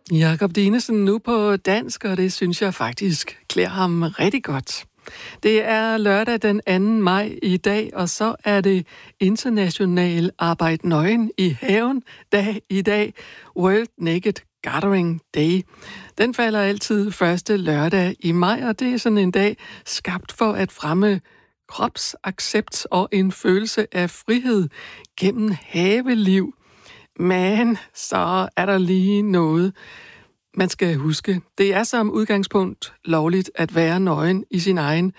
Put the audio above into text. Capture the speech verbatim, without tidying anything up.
Jakob Dinesen nu på dansk, og det synes jeg faktisk klæder ham rigtig godt. Det er lørdag den anden maj i dag, og så er det international arbejde nøgen i haven dag i dag, World Naked Gathering Day. Den falder altid første lørdag i maj, og det er sådan en dag skabt for at fremme kropsaccept og en følelse af frihed gennem haveliv. Men så er der lige noget, man skal huske. Det er som udgangspunkt lovligt at være nøgen i sin egen